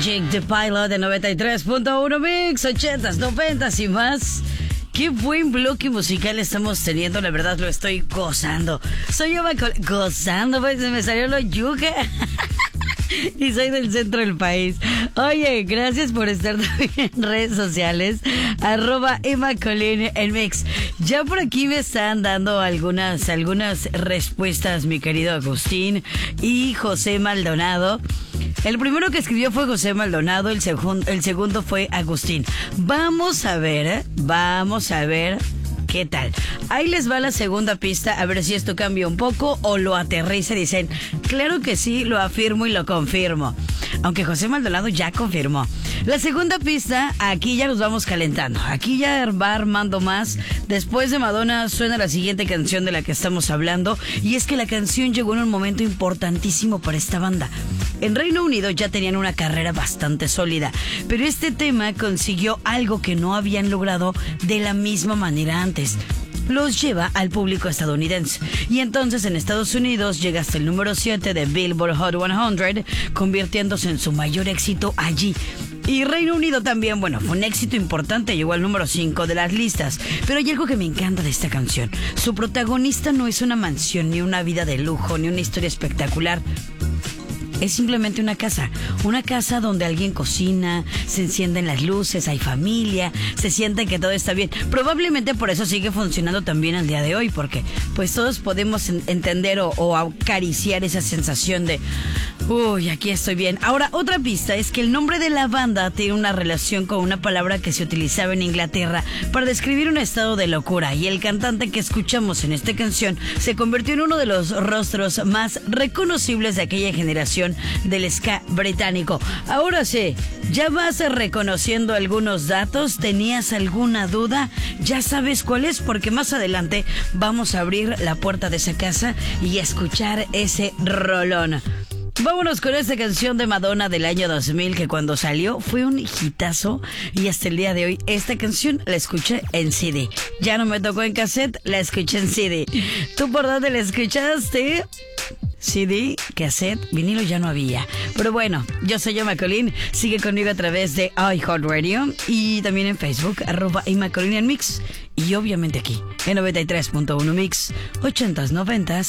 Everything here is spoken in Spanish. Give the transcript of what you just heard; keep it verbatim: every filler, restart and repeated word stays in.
Magic, The Pilot de noventa y tres punto uno Mix, ochentas, noventas y más. Qué buen bloque musical estamos teniendo, la verdad lo estoy gozando. Soy yo gozando, pues me salió lo yuca. Y soy del centro del país. Oye, gracias por estar también en redes sociales. Arroba Emma Colín en Mix. Ya por aquí me están dando algunas, algunas respuestas, mi querido Agustín y José Maldonado. El primero que escribió fue José Maldonado, el, segun, el segundo fue Agustín. Vamos a ver, ¿eh? Vamos a ver qué tal. Ahí les va la segunda pista, a ver si esto cambia un poco o lo aterriza y dicen, claro que sí, lo afirmo y lo confirmo. Aunque José Maldonado ya confirmó. La segunda pista, aquí ya nos vamos calentando. Aquí ya va armando más. Después de Madonna suena la siguiente canción de la que estamos hablando. Y es que la canción llegó en un momento importantísimo para esta banda. En Reino Unido ya tenían una carrera bastante sólida. Pero este tema consiguió algo que no habían logrado de la misma manera antes. Los lleva al público estadounidense. Y entonces en Estados Unidos llega hasta el número siete de Billboard Hot cien, convirtiéndose en su mayor éxito allí. Y Reino Unido también, bueno, fue un éxito importante, llegó al número cinco de las listas. Pero hay algo que me encanta de esta canción. Su protagonista no es una mansión, ni una vida de lujo, ni una historia espectacular. Es simplemente una casa, una casa donde alguien cocina, se encienden las luces, hay familia, se siente que todo está bien. Probablemente por eso sigue funcionando también al día de hoy, porque pues todos podemos en- entender o, o acariciar esa sensación de, uy, aquí estoy bien. Ahora, otra pista es que el nombre de la banda tiene una relación con una palabra que se utilizaba en Inglaterra para describir un estado de locura, y el cantante que escuchamos en esta canción se convirtió en uno de los rostros más reconocibles de aquella generación del ska británico. Ahora sí, ya vas reconociendo algunos datos. ¿Tenías alguna duda? Ya sabes cuál es, porque más adelante vamos a abrir la puerta de esa casa y escuchar ese rolón. Vámonos con esta canción de Madonna del año dos mil, que cuando salió fue un hitazo, y hasta el día de hoy esta canción la escuché en C D. Ya no me tocó en cassette, la escuché en C D. ¿Tú por dónde la escuchaste? C D, cassette, vinilo ya no había. Pero bueno, yo soy Emma Colín. Sigue conmigo a través de iHeartRadio y también en Facebook, arroba Emma Colín en Mix. Y obviamente aquí, en noventa y tres punto uno Mix, ochentas, noventas.